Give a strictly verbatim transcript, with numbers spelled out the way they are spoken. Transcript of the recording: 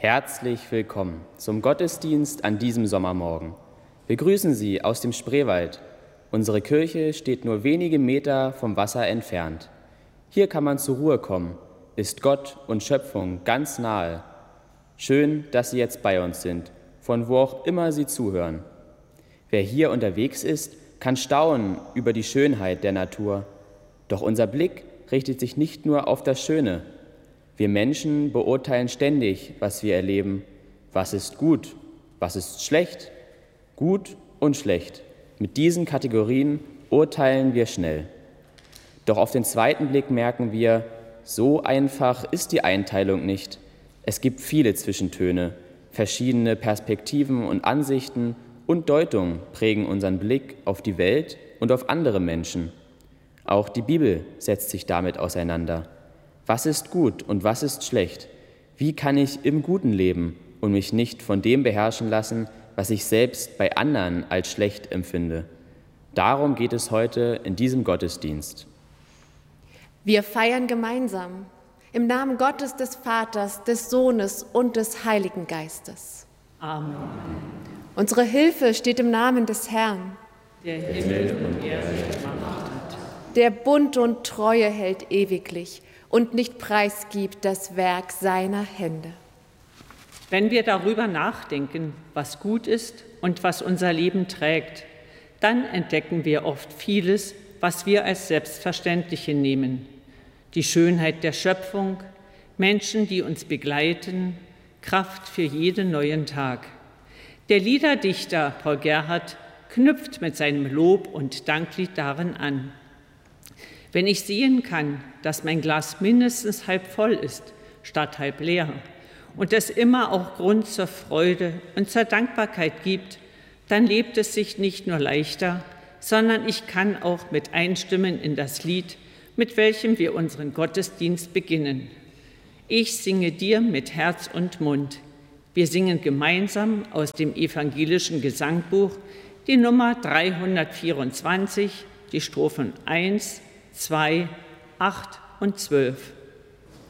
Herzlich willkommen zum Gottesdienst an diesem Sommermorgen. Wir grüßen Sie aus dem Spreewald. Unsere Kirche steht nur wenige Meter vom Wasser entfernt. Hier kann man zur Ruhe kommen, ist Gott und Schöpfung ganz nahe. Schön, dass Sie jetzt bei uns sind, von wo auch immer Sie zuhören. Wer hier unterwegs ist, kann staunen über die Schönheit der Natur. Doch unser Blick richtet sich nicht nur auf das Schöne. Wir Menschen beurteilen ständig, was wir erleben. Was ist gut? Was ist schlecht? Gut und schlecht. Mit diesen Kategorien urteilen wir schnell. Doch auf den zweiten Blick merken wir, so einfach ist die Einteilung nicht. Es gibt viele Zwischentöne, verschiedene Perspektiven und Ansichten und Deutungen prägen unseren Blick auf die Welt und auf andere Menschen. Auch die Bibel setzt sich damit auseinander. Was ist gut und was ist schlecht? Wie kann ich im Guten leben und mich nicht von dem beherrschen lassen, was ich selbst bei anderen als schlecht empfinde? Darum geht es heute in diesem Gottesdienst. Wir feiern gemeinsam im Namen Gottes, des Vaters, des Sohnes und des Heiligen Geistes. Amen. Unsere Hilfe steht im Namen des Herrn, Der Himmel und Erde gemacht hat. der Bund und Treue hält ewiglich und nicht preisgibt das Werk seiner Hände. Wenn wir darüber nachdenken, was gut ist und was unser Leben trägt, dann entdecken wir oft vieles, was wir als selbstverständlich hinnehmen. Die Schönheit der Schöpfung, Menschen, die uns begleiten, Kraft für jeden neuen Tag. Der Liederdichter Paul Gerhardt knüpft mit seinem Lob- und Danklied darin an. Wenn ich sehen kann, dass mein Glas mindestens halb voll ist, statt halb leer, und es immer auch Grund zur Freude und zur Dankbarkeit gibt, dann lebt es sich nicht nur leichter, sondern ich kann auch mit einstimmen in das Lied, mit welchem wir unseren Gottesdienst beginnen. Ich singe dir mit Herz und Mund. Wir singen gemeinsam aus dem evangelischen Gesangbuch die Nummer dreihundertvierundzwanzig, die Strophen eins, zwei, acht und zwölf.